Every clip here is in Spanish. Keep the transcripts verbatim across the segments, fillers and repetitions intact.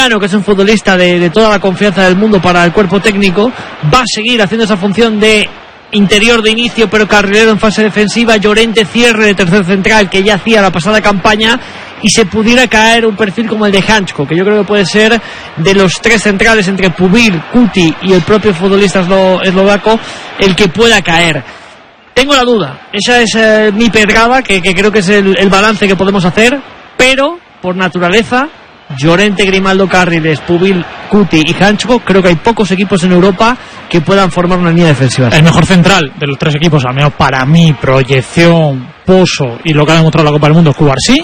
Giuliano, que es un futbolista de, de toda la confianza del mundo para el cuerpo técnico, va a seguir haciendo esa función de interior de inicio pero carrilero en fase defensiva. Llorente cierre de tercer central, que ya hacía la pasada campaña, y se pudiera caer un perfil como el de Hančko, que yo creo que puede ser de los tres centrales entre Pubil, Kuti y el propio futbolista eslo, eslovaco el que pueda caer. Tengo la duda, esa es eh, mi pedrada, que, que creo que es el, el balance que podemos hacer, pero por naturaleza Llorente, Grimaldo, Carriles, Pubil, Kuti y Hančko, creo que hay pocos equipos en Europa que puedan formar una línea defensiva. El mejor central de los tres equipos, al menos para mí, proyección, pozo y lo que ha demostrado la Copa del Mundo, es Cubarsí.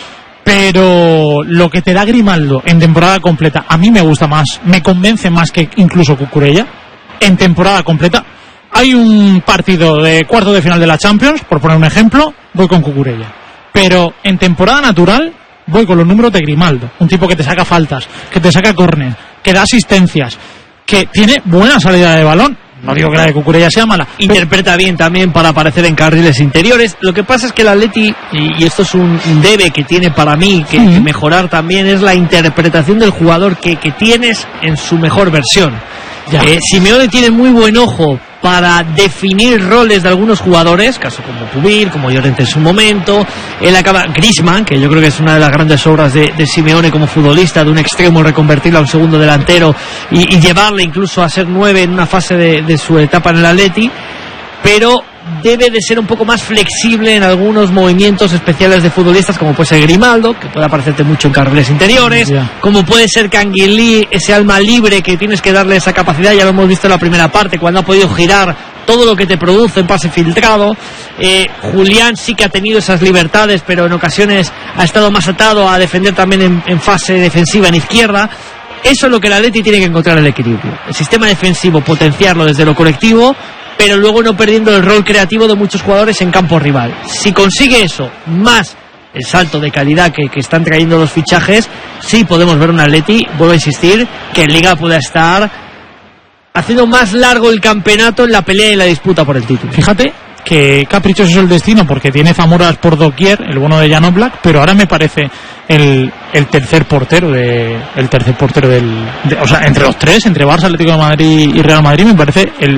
Pero lo que te da Grimaldo en temporada completa, a mí me gusta más, me convence más que incluso Cucurella. En temporada completa, hay un partido de cuarto de final de la Champions, por poner un ejemplo, voy con Cucurella. Pero en temporada natural, voy con los números de Grimaldo, un tipo que te saca faltas, que te saca córner, que da asistencias, que tiene buena salida de balón. No digo que la de Cucurella sea mala. Interpreta bien también para aparecer en carriles interiores. Lo que pasa es que el Atleti, y esto es un debe que tiene para mí que, uh-huh. que mejorar también, es la interpretación del jugador que, que tienes en su mejor versión. Eh, Simeone tiene muy buen ojo para definir roles de algunos jugadores, caso como Pubil, como Llorente en su momento. Él acaba, Griezmann, que yo creo que es una de las grandes obras de, de Simeone como futbolista, de un extremo reconvertirlo a un segundo delantero y, y llevarle incluso a ser nueve en una fase de, de su etapa en el Atleti, pero debe de ser un poco más flexible en algunos movimientos especiales de futbolistas, como puede ser Grimaldo, que puede aparecerte mucho en carriles interiores, yeah. como puede ser Canguilí, ese alma libre que tienes que darle esa capacidad. Ya lo hemos visto en la primera parte, cuando ha podido girar todo lo que te produce en pase filtrado. eh, Julián sí que ha tenido esas libertades, pero en ocasiones ha estado más atado a defender también en, en fase defensiva en izquierda. Eso es lo que el Atleti tiene que encontrar, el equilibrio, el sistema defensivo, potenciarlo desde lo colectivo, pero luego no perdiendo el rol creativo de muchos jugadores en campo rival. Si consigue eso, más el salto de calidad que, que están trayendo los fichajes, sí podemos ver un Atleti, vuelvo a insistir, que en Liga pueda estar haciendo más largo el campeonato en la pelea y la disputa por el título. Fíjate que caprichoso es el destino, porque tiene Zamoras por doquier, el bueno de Jan Oblak, pero ahora me parece el, el tercer portero de el tercer portero del de, o sea, entre los tres, entre Barça, Atlético de Madrid y Real Madrid, me parece el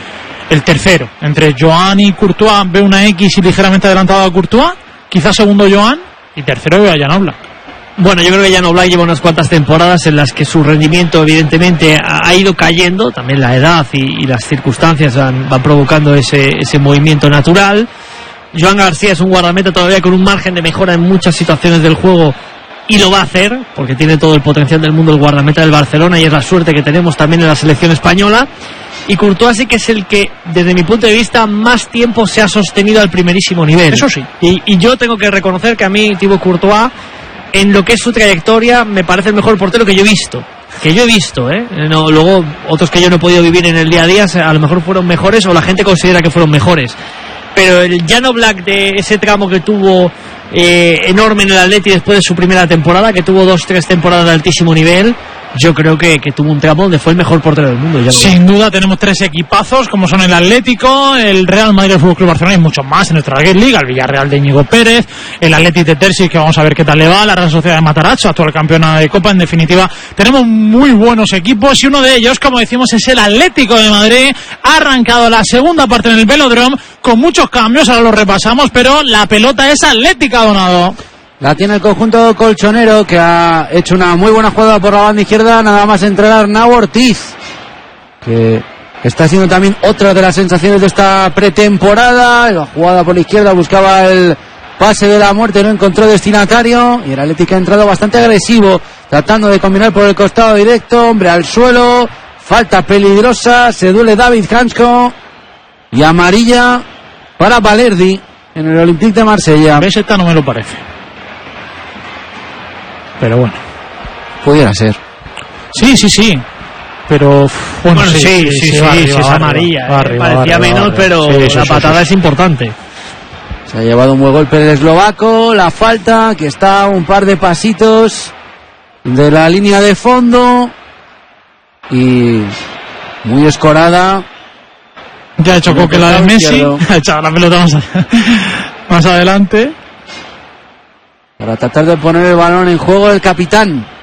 El tercero, entre Joan y Courtois, ve una X y ligeramente adelantado a Courtois, quizás segundo Joan, y tercero ve a Jan Oblak. Bueno, yo creo que Jan Oblak lleva unas cuantas temporadas en las que su rendimiento evidentemente ha ido cayendo, también la edad y, y las circunstancias van, van provocando ese, ese movimiento natural. Joan García es un guardameta todavía con un margen de mejora en muchas situaciones del juego, y lo va a hacer, porque tiene todo el potencial del mundo el guardameta del Barcelona, y es la suerte que tenemos también en la selección española. Y Courtois sí que es el que, desde mi punto de vista, más tiempo se ha sostenido al primerísimo nivel. Eso sí. Y, y yo tengo que reconocer que a mí, Thibaut Courtois, en lo que es su trayectoria, me parece el mejor portero que yo he visto. Que yo he visto, ¿eh? No, luego, otros que yo no he podido vivir en el día a día, a lo mejor fueron mejores, o la gente considera que fueron mejores. Pero el Jan Oblak, de ese tramo que tuvo eh, enorme en el Atleti después de su primera temporada, que tuvo dos, tres temporadas de altísimo nivel, yo creo que, que tuvo un tramo donde fue el mejor portero del mundo. Sin duda tenemos tres equipazos, como son el Atlético, el Real Madrid, el Fútbol Club Barcelona y muchos más en nuestra Liga, el Villarreal de Íñigo Pérez, el Atleti de Terzi, que vamos a ver qué tal le va, la Real Sociedad de Matarazzo, actual campeona de Copa. En definitiva, tenemos muy buenos equipos, y uno de ellos, como decimos, es el Atlético de Madrid. Ha arrancado la segunda parte en el Velódromo con muchos cambios, ahora los repasamos, pero la pelota es atlética, Donado. La tiene el conjunto colchonero, que ha hecho una muy buena jugada por la banda izquierda, nada más entrar Arnau Ortiz, que está siendo también otra de las sensaciones de esta pretemporada. La jugada por la izquierda buscaba el pase de la muerte, no encontró destinatario, y el Atlético ha entrado bastante agresivo, tratando de combinar por el costado directo, hombre al suelo, falta peligrosa, se duele David Hančko, y amarilla para Valerdi en el Olympique de Marsella. ¿Ves? Esta no me lo parece, pero bueno, pudiera ser. Sí, sí, sí. Pero bueno, bueno sí, sí, sí, sí, sí, va sí, arriba, es va amarilla. arriba, eh, va parecía arriba, menos, va pero sí, sí, la sí, patada sí, es sí. importante. Se ha llevado un buen golpe el eslovaco, la falta, que está un par de pasitos de la línea de fondo, y muy escorada. Ya ha hecho Coque la de Messi, ha echado la pelota más, más adelante. Para tratar de poner el balón en juego el capitán